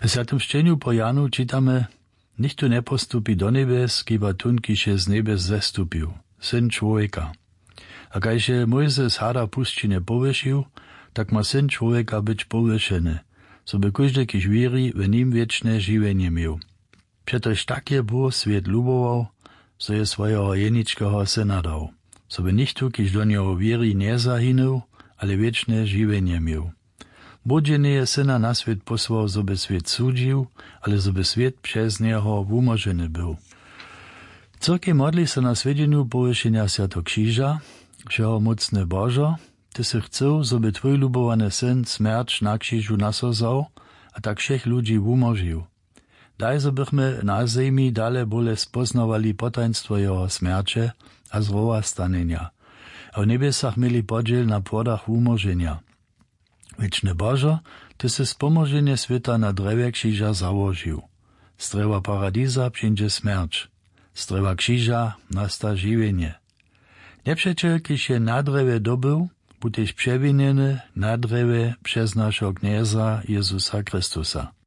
W Svatym Šćenju po Janu čitamy: Nichto ne postupi do nebes, kiba tun, kiše z nebes zestupił, Syn człowieka. A kajże Mojzes hada pušćine pověšil, tak ma Syn człowieka być pověšeny, so by každý, kiž věří, v ním wieczne živěnie miał. Přetož tak je Bůh svět luboval, so je svojego jeničkého Syna dał, so by nichto, kiž do něho věří, nezahynul, ale wieczne živěnie miał. Bůh nie Syna na svět poslal, so by svět sudžił, ale so by svět přes něho umoženy byl. Cyrkev modli se na svedeniu pověšenia Sviatého kříža, všehomocny Božo, ty si chcel, so by tvoj lubovaný Syn smrć na křížu nasozal a tak všech ludzi umožil. Daj, so bychmy na zemi dale bole spoznawali potajnstwo jeho smrće a zrowa stanenia, a v nebesach mieli podziel na płodach umoženia. Wieczny Bożo, ty si spomożenie świata na drewie krzyża założył. Z drewa paradiza przyjdzie smrć, z drewa krzyża nasta żywienie. Nepřećel, kiž je na drewie dobył, butež przewinieny na drewie przez naszego Knieza Jezusa Chrystusa.